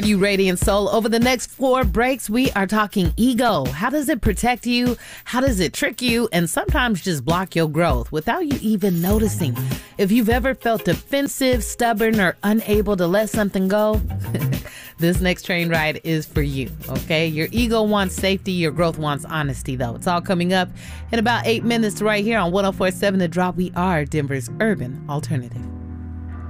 You Radiant Soul. Over the next 4 breaks, we are talking ego. How does it protect you? How does it trick you? And sometimes just block your growth without you even noticing. If you've ever felt defensive, stubborn, or unable to let something go, this next train ride is for you, okay? Your ego wants safety. Your growth wants honesty, though. It's all coming up in about 8 minutes right here on 104.7 The Drop. We are Denver's Urban Alternative.